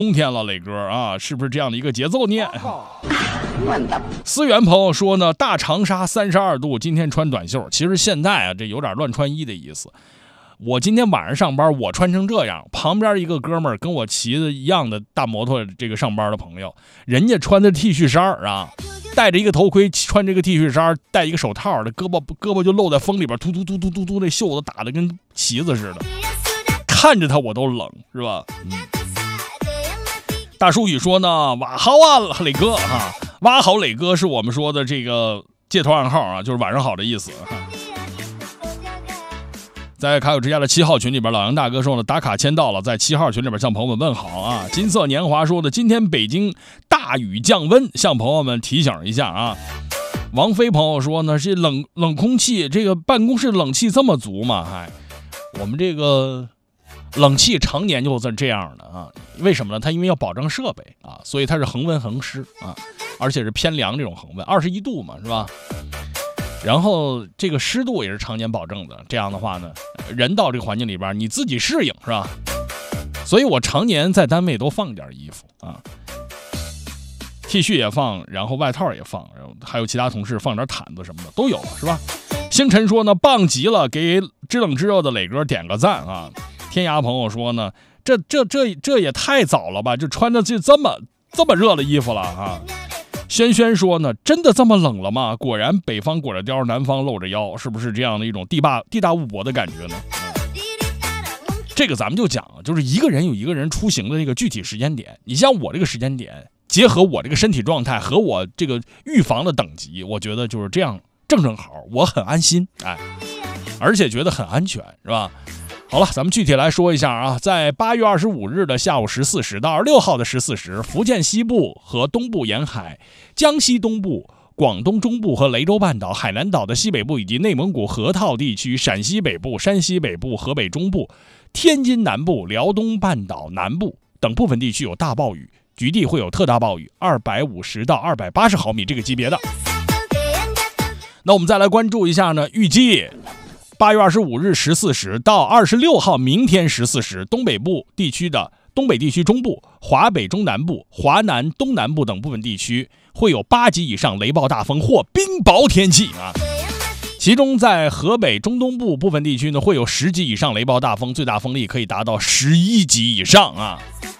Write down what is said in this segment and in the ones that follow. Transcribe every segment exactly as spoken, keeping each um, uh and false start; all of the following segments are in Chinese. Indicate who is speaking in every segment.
Speaker 1: 冬天了，磊哥啊，是不是这样的一个节奏呢？思源朋友说呢，大长沙三十二度，今天穿短袖。其实现在啊，这有点乱穿衣的意思。我今天晚上上班，我穿成这样，旁边一个哥们儿跟我骑的一样的大摩托，这个上班的朋友，人家穿的 T 恤衫啊，戴着一个头盔，穿这个 T 恤衫，戴一个手套的，胳膊胳膊就露在风里边，突突突突突突，那袖子打得跟旗子似的，看着他我都冷，是吧？嗯。大叔宇说呢，哇好啊，磊哥啊，哇好磊哥是我们说的这个借头暗号啊，就是晚上好的意思。在卡友之家的七号群里边，老杨大哥说呢，打卡签到了，在七号群里边向朋友们问好啊。金色年华说的，今天北京大雨降温，向朋友们提醒一下啊。王飞朋友说呢，是冷冷空气，这个办公室冷气这么足吗？嗨，我们这个冷气常年就是这样的啊。为什么呢？它因为要保证设备啊，所以它是恒温恒湿啊，而且是偏凉这种恒温，二十一度嘛，是吧？然后这个湿度也是常年保证的，这样的话呢，人到这个环境里边，你自己适应是吧？所以我常年在单位都放点衣服啊 ，T 恤也放，然后外套也放，然后还有其他同事放点毯子什么的都有了，是吧？星辰说呢，棒极了，给知冷知热的磊哥点个赞啊！天涯朋友说呢，这这这这也太早了吧，就穿着这这么这么热的衣服了啊！轩轩说呢，真的这么冷了吗？果然北方裹着貂，南方露着腰，是不是这样的一种地大地大物博的感觉呢？嗯、这个咱们就讲，就是一个人有一个人出行的这个具体时间点。你像我这个时间点，结合我这个身体状态和我这个预防的等级，我觉得就是这样正正好，我很安心，哎，而且觉得很安全，是吧？好了，咱们具体来说一下啊，在八月二十五日的下午十四时到二十六号的十四时，福建西部和东部沿海、江西东部、广东中部和雷州半岛、海南岛的西北部以及内蒙古河套地区、陕西北部、山西北部、河北中部、天津南部、辽东半岛南部等部分地区有大暴雨，局地会有特大暴雨，二百五十到二百八十毫米这个级别的。那我们再来关注一下呢，预计八月二十五日十四时到二十六号明天十四时，东北部地区的东北地区中部、华北中南部、华南东南部等部分地区会有八级以上雷暴大风或冰雹天气啊。其中在河北中东部部分地区呢，会有十级以上雷暴大风，最大风力可以达到十一级以上啊。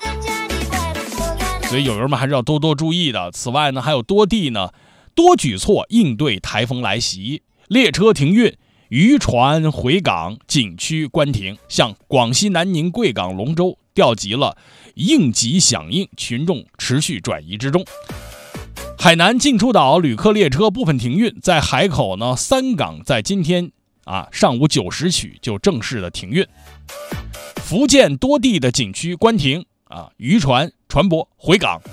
Speaker 1: 所以友友们还是要多多注意的。此外呢，还有多地呢多举措应对台风来袭，列车停运。渔船回港，景区关停，像广西南宁、贵港、龙州调集了应急响应，群众持续转移之中。海南进出岛旅客列车部分停运，在海口呢，三港在今天啊上午九时起就正式的停运。福建多地的景区关停啊，渔船船舶回港。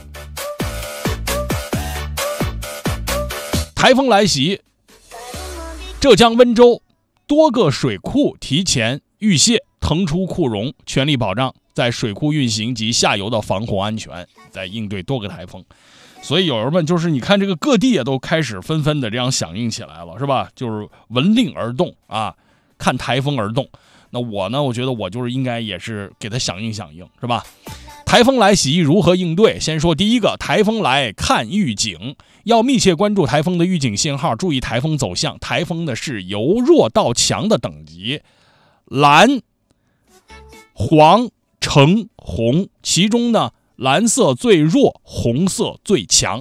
Speaker 1: 台风来袭，浙江温州多个水库提前预泄腾出库容，全力保障在水库运行及下游的防护安全，在应对多个台风。所以友友们，就是你看这个各地也都开始纷纷的这样响应起来了，是吧？就是闻令而动啊，看台风而动。那我呢，我觉得我就是应该也是给它响应响应，是吧？台风来袭如何应对？先说第一个，台风来看预警，要密切关注台风的预警信号，注意台风走向。台风呢是由弱到强的等级，蓝、黄、橙、红，其中呢蓝色最弱，红色最强。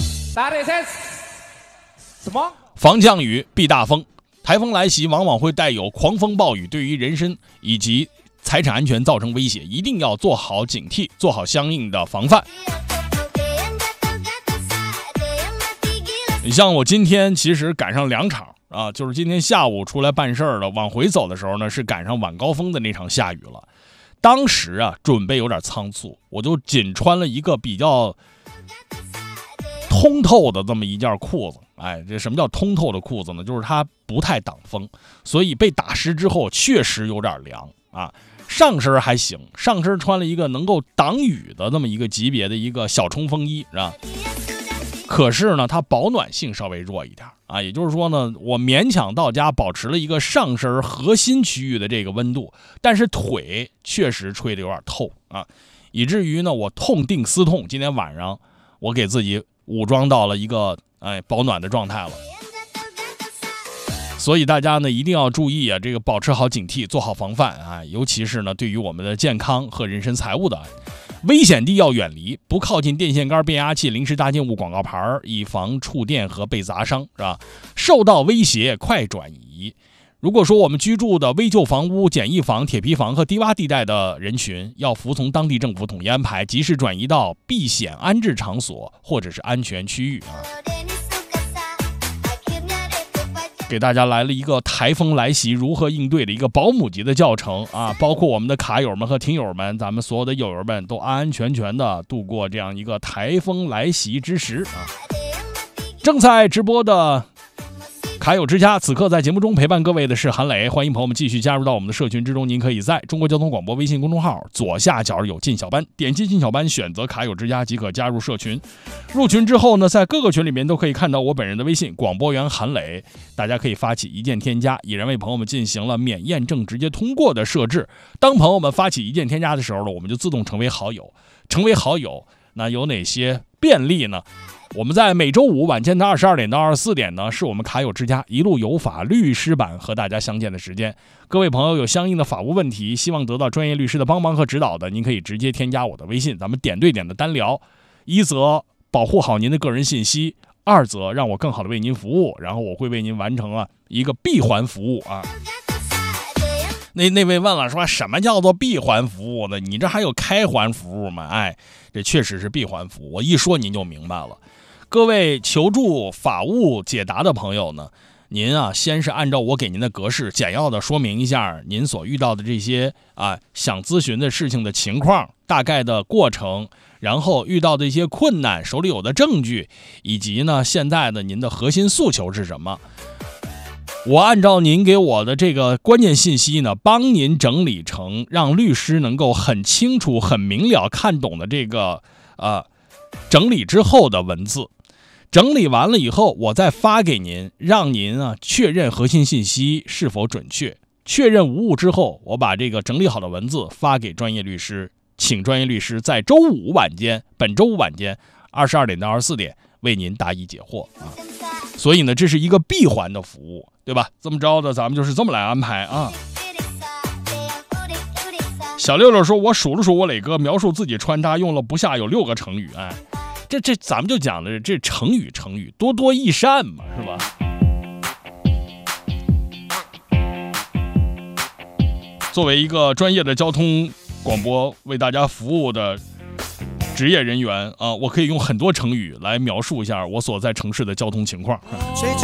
Speaker 1: 什么？防降雨避大风。台风来袭往往会带有狂风暴雨，对于人身以及财产安全造成威胁，一定要做好警惕，做好相应的防范。你像我今天其实赶上两场啊，就是今天下午出来办事儿了，往回走的时候呢，是赶上晚高峰的那场下雨了。当时啊，准备有点仓促，我就仅穿了一个比较通透的这么一件裤子。哎，这什么叫通透的裤子呢？就是它不太挡风，所以被打湿之后确实有点凉啊。上身还行，上身穿了一个能够挡雨的这么一个级别的一个小冲锋衣，是吧？可是呢，它保暖性稍微弱一点啊，也就是说呢，我勉强到家保持了一个上身核心区域的这个温度，但是腿确实吹得有点透啊。 以至于呢我痛定思痛，今天晚上我给自己武装到了一个哎保暖的状态了。所以大家呢一定要注意啊，这个保持好警惕，做好防范啊，尤其是呢对于我们的健康和人身财物的危险地要远离，不靠近电线杆、变压器、临时搭建物广告牌，以防触电和被砸伤，是吧？受到威胁快转移。如果说我们居住的危旧房屋、简易房、铁皮房和低洼地带的人群，要服从当地政府统一安排，及时转移到避险安置场所或者是安全区域啊。给大家来了一个台风来袭如何应对的一个保姆级的教程啊，包括我们的卡友们和听友们，咱们所有的友友们都安安全全的度过这样一个台风来袭之时啊。正在直播的卡友之家，此刻在节目中陪伴各位的是韩磊，欢迎朋友们继续加入到我们的社群之中。您可以在中国交通广播微信公众号左下角有进小班，点击进小班，选择卡友之家即可加入社群。入群之后呢，在各个群里面都可以看到我本人的微信广播员韩磊，大家可以发起一键添加，已然为朋友们进行了免验证直接通过的设置。当朋友们发起一键添加的时候呢，我们就自动成为好友。成为好友，那有哪些便利呢？我们在每周五晚间的二十二点到二十四点呢，是我们卡友之家一路有法律师版和大家相见的时间。各位朋友有相应的法务问题，希望得到专业律师的帮忙和指导的，您可以直接添加我的微信，咱们点对点的单聊。一则保护好您的个人信息，二则让我更好的为您服务，然后我会为您完成啊一个闭环服务啊。那那位问了，说什么叫做闭环服务呢？你这还有开环服务吗？哎，这确实是闭环服务，我一说您就明白了。各位求助法务解答的朋友呢，您啊先是按照我给您的格式简要的说明一下您所遇到的这些啊想咨询的事情的情况，大概的过程，然后遇到的一些困难，手里有的证据，以及呢现在的您的核心诉求是什么。我按照您给我的这个关键信息呢，帮您整理成让律师能够很清楚、很明了看懂的这个呃整理之后的文字。整理完了以后，我再发给您，让您啊确认核心信息是否准确。确认无误之后，我把这个整理好的文字发给专业律师，请专业律师在周五晚间，本周五晚间二十二点到二十四点为您答疑解惑啊。所以呢，这是一个闭环的服务，对吧？这么着的，咱们就是这么来安排啊。小六六说，我数了数我磊哥描述自己穿搭用了不下有六个成语，哎。这这咱们就讲的这成语成语多多益善嘛，是吧？作为一个专业的交通广播为大家服务的职业人员啊，我可以用很多成语来描述一下我所在城市的交通情况。